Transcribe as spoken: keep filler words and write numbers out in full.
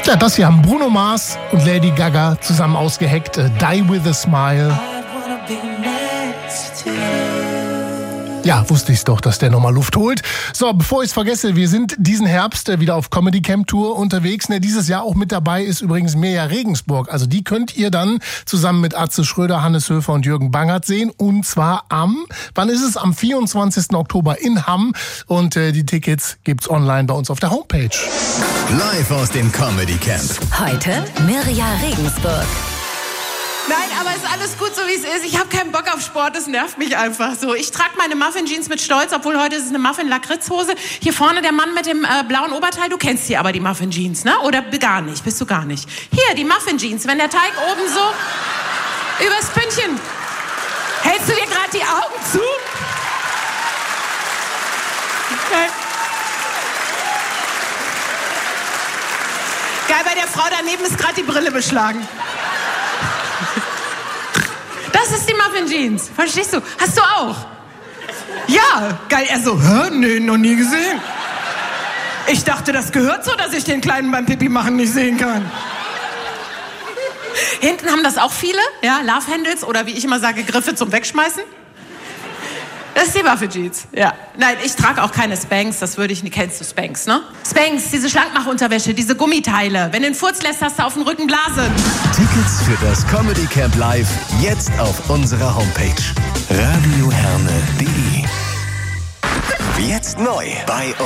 Tja, das hier haben Bruno Mars und Lady Gaga zusammen ausgeheckt. äh, Die With A Smile. Ja, wusste ich's doch, dass der nochmal Luft holt. So, bevor ich's vergesse, wir sind diesen Herbst äh, wieder auf Comedy Camp Tour unterwegs. Ne, dieses Jahr auch mit dabei ist übrigens Mirja Regensburg. Also die könnt ihr dann zusammen mit Atze Schröder, Hannes Höfer und Jürgen Bangert sehen. Und zwar am, wann ist es? Am vierundzwanzigsten Oktober in Hamm. Und äh, die Tickets gibt's online bei uns auf der Homepage. Live aus dem Comedy Camp. Heute Mirja Regensburg. Nein, aber ist alles gut, so wie es ist. Ich habe keinen Bock auf Sport, das nervt mich einfach so. Ich trage meine Muffin-Jeans mit Stolz, obwohl heute ist es eine Muffin-Lakritz-Hose. Hier vorne der Mann mit dem äh, blauen Oberteil, du kennst hier aber die Muffin-Jeans, ne? Oder gar nicht, bist du gar nicht. Hier, die Muffin-Jeans, wenn der Teig oben so übers Pünktchen. Hältst du dir gerade die Augen zu? Okay. Geil, bei der Frau daneben ist gerade die Brille beschlagen. Das ist die Muffin-Jeans. Verstehst du? Hast du auch? Ja, geil. Er so, hä? Nee, noch nie gesehen. Ich dachte, das gehört so, dass ich den Kleinen beim Pipi machen nicht sehen kann. Hinten haben das auch viele, ja, Love-Handles oder wie ich immer sage, Griffe zum Wegschmeißen. Das ist die Muffin-Jeans, ja. Nein, ich trage auch keine Spanx, das würde ich nicht. Kennst du Spanx, ne? Spanx, diese Schlankmachunterwäsche, diese Gummiteile. Wenn du den Furz lässt, hast du auf dem Rücken Blasen. Tickets für das Comedy Camp Live jetzt auf unserer Homepage radioherne punkt de. Jetzt neu bei